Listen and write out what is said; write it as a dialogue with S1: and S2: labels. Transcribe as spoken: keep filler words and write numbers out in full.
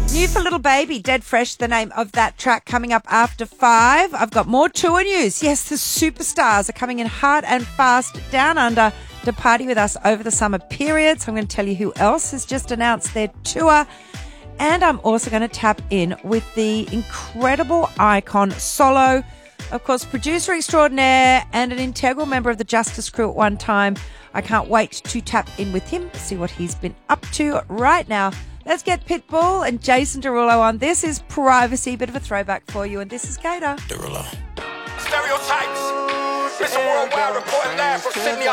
S1: New for Little Baby, Dead Fresh, the name of that track, coming up after five. I've got more tour news. Yes, the superstars are coming in hard and fast down under to party with us over the summer period. So I'm going to tell you who else has just announced their tour. And I'm also going to tap in with the incredible icon Solo, of course, producer extraordinaire and an integral member of the Justice Crew at one time. I can't wait to tap in with him, see what he's been up to right now. Let's get Pitbull and Jason Derulo on. This is Privacy, bit of a throwback for you, and this is Gator.
S2: Derulo. Stereotypes. It's a worldwide reporting live from Sydney.